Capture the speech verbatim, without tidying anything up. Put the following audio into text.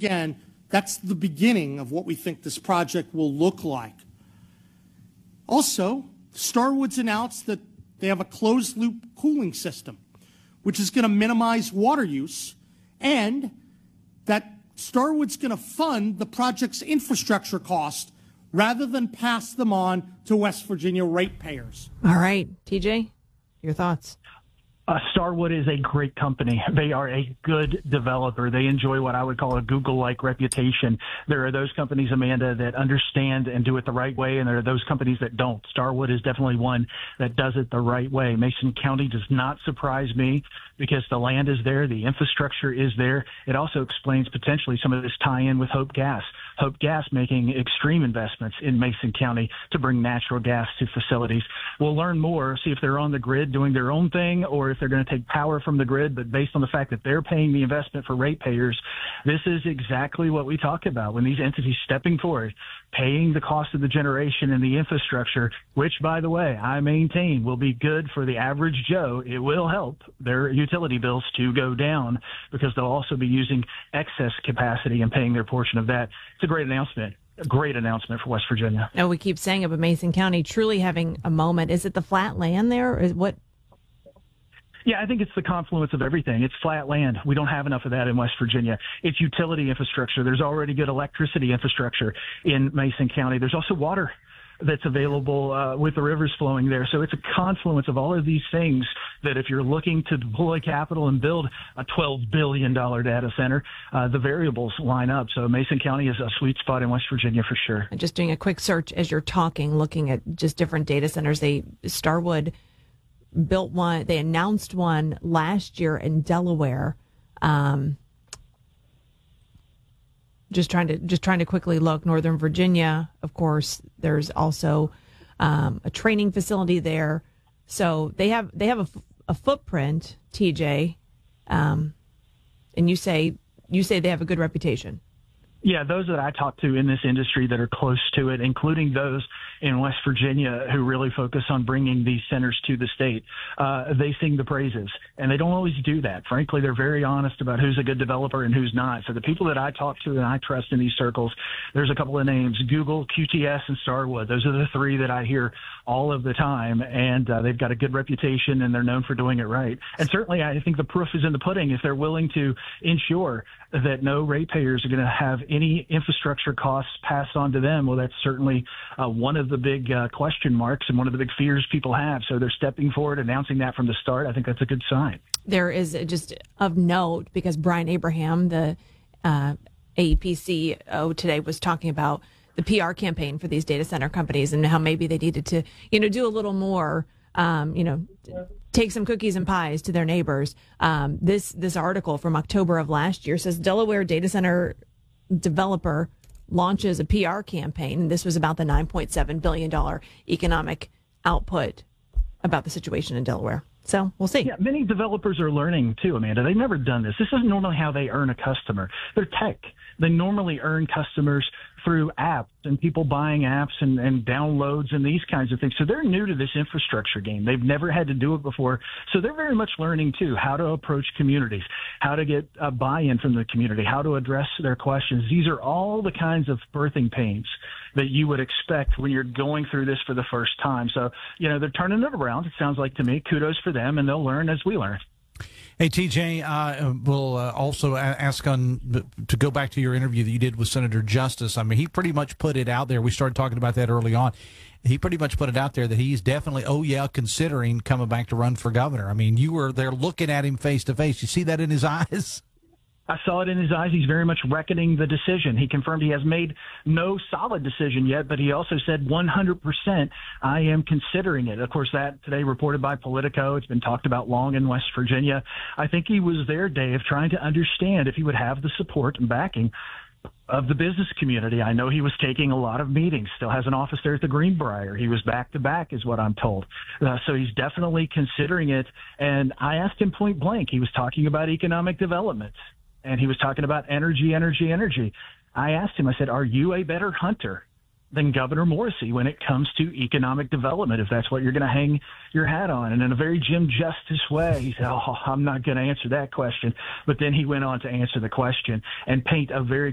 again, that's the beginning of what we think this project will look like. Also, Starwood's announced that they have a closed-loop cooling system, which is going to minimize water use, and that Starwood's going to fund the project's infrastructure cost rather than pass them on to West Virginia ratepayers. All right, T J, your thoughts? Uh, Starwood is a great company. They are a good developer. They enjoy what I would call a Google-like reputation. There are those companies, Amanda, that understand and do it the right way, and there are those companies that don't. Starwood is definitely one that does it the right way. Mason County does not surprise me because the land is there, the infrastructure is there. It also explains potentially some of this tie-in with Hope Gas. Hope Gas making extreme investments in Mason County to bring natural gas to facilities. We'll learn more, see if they're on the grid doing their own thing or if they're going to take power from the grid. But based on the fact that they're paying the investment for ratepayers, this is exactly what we talk about when these entities stepping forward, paying the cost of the generation and the infrastructure, which, by the way, I maintain will be good for the average Joe. It will help their utility bills to go down because they'll also be using excess capacity and paying their portion of that. It's a great announcement. A great announcement for West Virginia. No, we keep saying it, but Mason County truly having a moment. Is it the flat land there? Or is what? Yeah, I think it's the confluence of everything. It's flat land. We don't have enough of that in West Virginia. It's utility infrastructure. There's already good electricity infrastructure in Mason County. There's also water that's available uh, with the rivers flowing there. So it's a confluence of all of these things that if you're looking to deploy capital and build a twelve billion dollars data center, uh, the variables line up. So Mason County is a sweet spot in West Virginia for sure. Just doing a quick search as you're talking, looking at just different data centers. They Starwood built one. They announced one last year in Delaware. Um, just trying to just trying to quickly look. Northern Virginia, of course. There's also um, a training facility there. So they have they have a, a footprint, T J. Um, and you say you say they have a good reputation. Yeah, those that I talk to in this industry that are close to it, including those in West Virginia who really focus on bringing these centers to the state, uh, they sing the praises. And they don't always do that. Frankly, they're very honest about who's a good developer and who's not. So the people that I talk to and I trust in these circles, there's a couple of names, Google, Q T S, and Starwood. Those are the three that I hear all of the time. And uh, they've got a good reputation and they're known for doing it right. And certainly I think the proof is in the pudding if they're willing to ensure that no ratepayers are going to have any infrastructure costs passed on to them. Well, that's certainly uh, one of the big uh, question marks and one of the big fears people have. So they're stepping forward, announcing that from the start. I think that's a good sign. There is just of note because Brian Abraham, the uh, A E P C O today, was talking about the P R campaign for these data center companies and how maybe they needed to, you know, do a little more, um, you know, take some cookies and pies to their neighbors. Um, this this article from October of last year says Delaware data center developer launches a P R campaign. And this was about the nine point seven billion dollars economic output about the situation in Delaware. So we'll see. Yeah, many developers are learning too, Amanda. They've never done this. This isn't normally how they earn a customer. They're tech. They normally earn customers through apps and people buying apps and, and downloads and these kinds of things. So they're new to this infrastructure game. They've never had to do it before. So they're very much learning too, how to approach communities, how to get a buy-in from the community, how to address their questions. These are all the kinds of birthing pains that you would expect when you're going through this for the first time. So, you know, they're turning it around. It sounds like to me, kudos for them, and they'll learn as we learn. Hey, T J, uh, we'll uh, also ask on to go back to your interview that you did with Senator Justice. I mean, he pretty much put it out there. We started talking about that early on. He pretty much put it out there that he's definitely, oh, yeah, considering coming back to run for governor. I mean, you were there looking at him face to face. You see that in his eyes? I saw it in his eyes. He's very much reckoning the decision. He confirmed he has made no solid decision yet, but he also said one hundred percent I am considering it. Of course, that today reported by Politico. It's been talked about long in West Virginia. I think he was there, Dave, trying to understand if he would have the support and backing of the business community. I know he was taking a lot of meetings, still has an office there at the Greenbrier. He was back to back is what I'm told. Uh, so he's definitely considering it. And I asked him point blank. He was talking about economic development. And he was talking about energy, energy, energy. I asked him, I said, are you a better hunter than Governor Morrisey when it comes to economic development, if that's what you're going to hang your hat on? And in a very Jim Justice way, he said, oh, I'm not going to answer that question. But then he went on to answer the question and paint a very